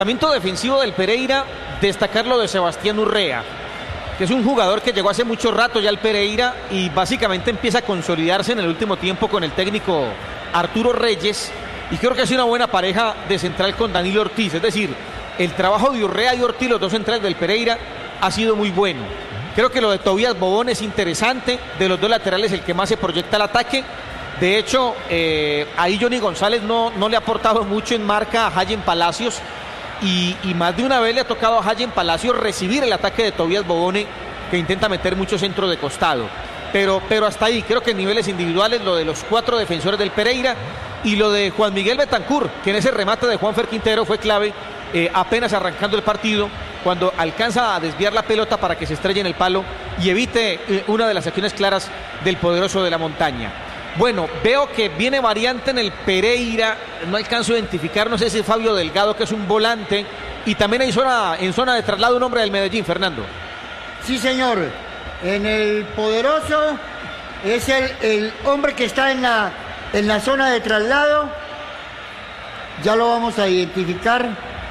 Planteamiento defensivo del Pereira, destacar lo de Sebastián Urrea, que es un jugador que llegó hace mucho rato ya al Pereira y básicamente empieza a consolidarse en el último tiempo con el técnico Arturo Reyes, y creo que ha sido una buena pareja de central con Danilo Ortiz. Es decir, el trabajo de Urrea y Ortiz, los dos centrales del Pereira, ha sido muy bueno. Creo que lo de Tobías Bobón es interesante, de los dos laterales el que más se proyecta al ataque. De hecho, ahí Johnny González no le ha aportado mucho en marca a Hayen Palacios, y más de una vez le ha tocado a Hayen Palacios recibir el ataque de Tobías Bobone, que intenta meter mucho centro de costado. Pero hasta ahí, creo que en niveles individuales, lo de los 4 defensores del Pereira y lo de Juan Miguel Betancur, que en ese remate de Juanfer Quintero fue clave, apenas arrancando el partido, cuando alcanza a desviar la pelota para que se estrelle en el palo y evite una de las acciones claras del poderoso de la montaña. Bueno, veo que viene variante en el Pereira, no alcanzo a identificar, no sé si es Fabio Delgado, que es un volante, y también hay en zona de traslado un hombre del Medellín, Fernando. Sí, señor, en el poderoso es el hombre que está en la zona de traslado, ya lo vamos a identificar.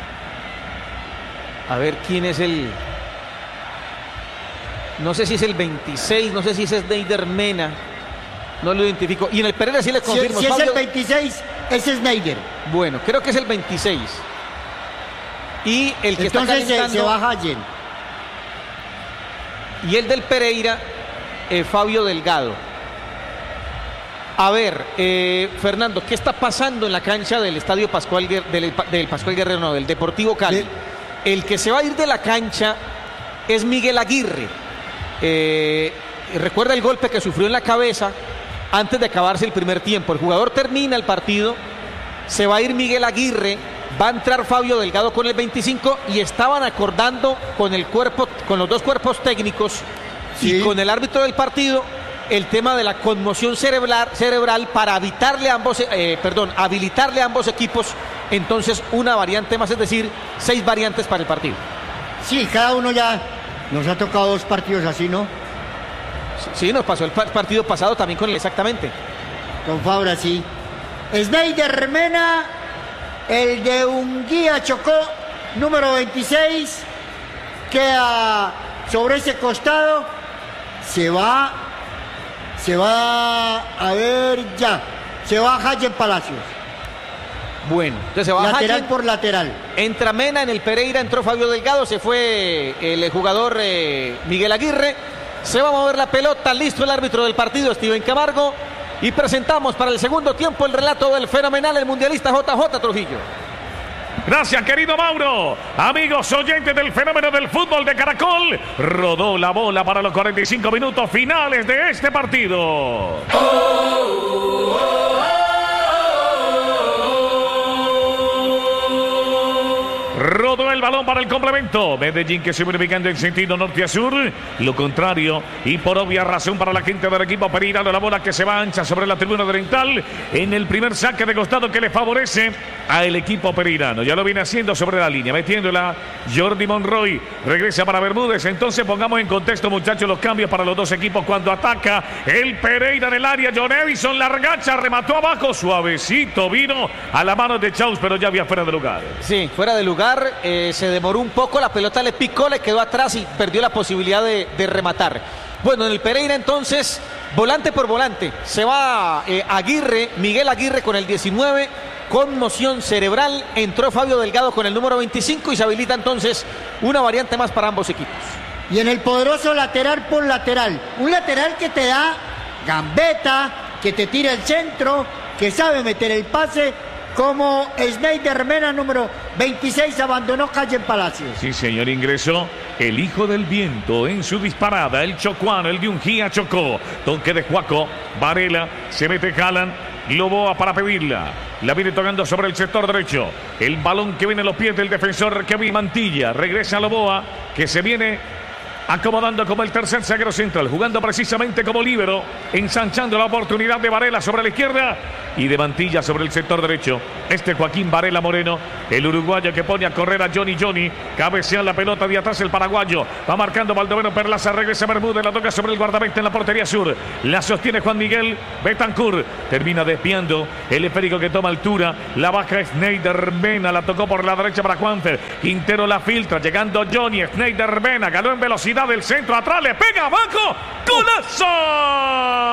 A ver quién es no sé si es el 26, no sé si es Sneider Mena. No lo identifico. Y en el Pereira sí le confirmo. Si es el 26, ese es Sneider. Bueno, creo que es el 26. Y el que entonces está calentando, se va Hayen. Y el del Pereira, Fabio Delgado. A ver, Fernando, ¿qué está pasando en la cancha del Estadio Pascual del Pascual Guerrero, no, del Deportivo Cali? Sí. El que se va a ir de la cancha es Miguel Aguirre. Recuerda el golpe que sufrió en la cabeza antes de acabarse el primer tiempo. El jugador termina el partido, se va a ir Miguel Aguirre, va a entrar Fabio Delgado con el 25 y estaban acordando con los dos cuerpos técnicos, sí, y con el árbitro del partido el tema de la conmoción cerebral para habilitarle a ambos equipos. Entonces una variante más, es decir, 6 variantes para el partido. Sí, cada uno ya nos ha tocado 2 partidos así, ¿no? Sí, nos pasó el partido pasado también con él, exactamente. Con Fabra, sí. Sneider Mena, el de Unguía Chocó, número 26, queda sobre ese costado. Se va a ver ya. Se va Hayen Palacios. Bueno, entonces se va lateral Hayen por lateral. Entra Mena en el Pereira, entró Fabio Delgado, se fue el jugador Miguel Aguirre. Se va a mover la pelota, listo el árbitro del partido, Steven Camargo, y presentamos para el segundo tiempo el relato del fenomenal, el mundialista JJ Trujillo. Gracias, querido Mauro. Amigos oyentes del fenómeno del fútbol de Caracol, rodó la bola para los 45 minutos finales de este partido. Rodó el balón para el complemento. Medellín que se viene ubicando en sentido norte a sur. Lo contrario, y por obvia razón para la gente del equipo pereirano, la bola que se va ancha sobre la tribuna oriental en el primer saque de costado que le favorece al equipo pereirano. Ya lo viene haciendo sobre la línea, metiéndola Jordi Monroy. Regresa para Bermúdez. Entonces pongamos en contexto, muchachos, los cambios para los dos equipos cuando ataca el Pereira en el área. John Edison, largacha, remató abajo, suavecito, vino a la mano de Chaus, pero ya había fuera de lugar. Sí, fuera de lugar. Se demoró un poco, la pelota le picó, le quedó atrás y perdió la posibilidad de rematar. Bueno, en el Pereira entonces, volante por volante, se va Miguel Aguirre con el 19, conmoción cerebral, entró Fabio Delgado con el número 25 y se habilita entonces una variante más para ambos equipos. Y en el poderoso lateral por lateral, un lateral que te da gambeta, que te tira el centro, que sabe meter el pase, como Sneider Mena, número 26, abandonó Hayen Palacios. Sí, señor, ingresó el hijo del viento en su disparada, el chocuano, el de Unguía Chocó. Toque de Juaco, Varela, se mete Calan, Loboa para pedirla. La viene tocando sobre el sector derecho. El balón que viene en los pies del defensor Kevin Mantilla. Regresa Loboa, que se viene acomodando como el tercer zaguero central, jugando precisamente como líbero, ensanchando la oportunidad de Varela sobre la izquierda. y de Mantilla sobre el sector derecho. Joaquín Varela Moreno, el uruguayo que pone a correr a Johnny. Cabecea la pelota de atrás el paraguayo. Va marcando Baldomero Perlaza, regresa Bermúdez, la toca sobre el guardameta en la portería sur. La sostiene Juan Miguel Betancourt. Termina desviando el esférico que toma altura. La baja Schneider Mena, la tocó por la derecha para Juanfer. Quintero la filtra, llegando Johnny. Schneider Mena, ganó en velocidad del centro atrás, le pega abajo. ¡Golazo!